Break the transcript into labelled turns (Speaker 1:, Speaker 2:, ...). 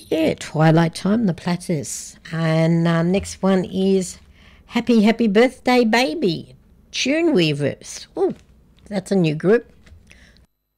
Speaker 1: Yeah, Twilight Time, the Platters. And next one is Happy Happy Birthday Baby, Tune Weavers. Oh, that's a new group.